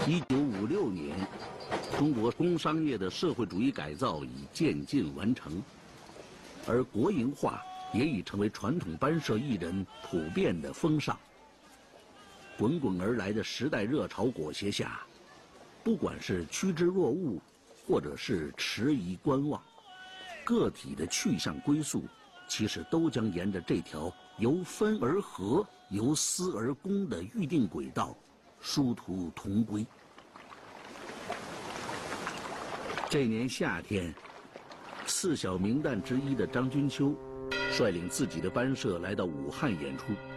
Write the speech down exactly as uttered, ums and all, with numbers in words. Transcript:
一九五六年，中国工商业的社会主义改造已渐近完成，而国营化也已成为传统班社艺人普遍的风尚。滚滚而来的时代热潮裹挟下，不管是趋之若鹜，或者是迟疑观望，个体的去向归宿，其实都将沿着这条由分而合、由私而公的预定轨道，殊途同归。这年夏天，四小名旦之一的张君秋，率领自己的班社来到武汉演出。